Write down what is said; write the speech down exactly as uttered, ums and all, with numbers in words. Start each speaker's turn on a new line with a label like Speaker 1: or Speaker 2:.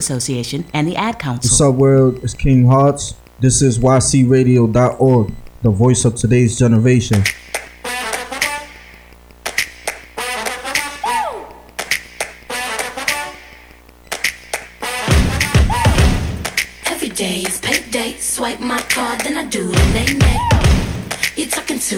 Speaker 1: Association and the Ad Council.
Speaker 2: What's up, world? It's King Hearts. This is Y C radio dot org, the voice of today's generation.
Speaker 3: Every day is payday. Swipe my card, then I do the nay nay. You're talking to